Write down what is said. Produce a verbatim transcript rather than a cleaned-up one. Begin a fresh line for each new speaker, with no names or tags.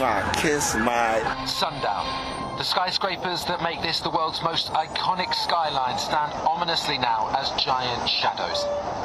Mwah, kiss my...
Sundown. The skyscrapers that make this the world's most iconic skyline stand ominously now as giant shadows.